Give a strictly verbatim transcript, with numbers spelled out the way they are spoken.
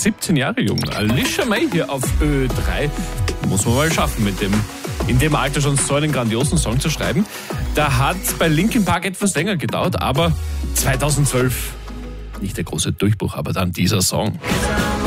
siebzehn Jahre jung. Alicia May hier auf Ö drei. Muss man mal schaffen, mit dem in dem Alter schon so einen grandiosen Song zu schreiben. Da hat bei Linkin Park etwas länger gedauert, aber zweitausendzwölf nicht der große Durchbruch, aber dann dieser Song.